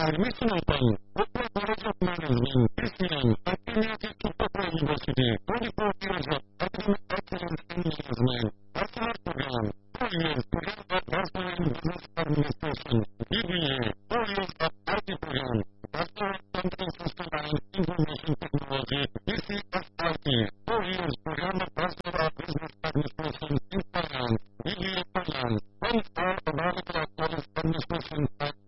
Mission Open, Open College of Management, PCM, Affiliated to Tokyo University, 24 years of academic excellence in management, bachelor program, 4 years program of Bachelor in Business Administration, BBA, 4 years of IT program, Bachelor of Control System and Information Technology, BCSIT, 4 years program of Bachelor of Business Administration in Finance, BBA Finance, 1 year of Medical College Administration